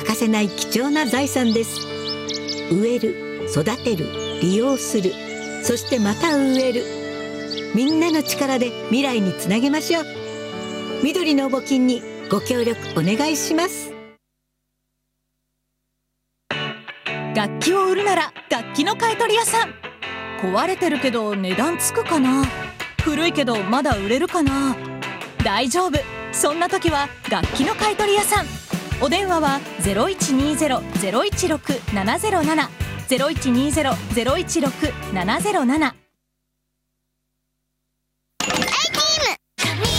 欠かせない貴重な財産です。植える、育てる、利用する、そしてまた植える。みんなの力で未来につなげましょう。緑の募金にご協力お願いします。 楽器を売るなら楽器の買取屋さん。壊れてるけど値段つくかな、古いけどまだ売れるかな。大丈夫、そんな時は楽器の買取屋さん。お電話は 0120-016-707 0120-016-707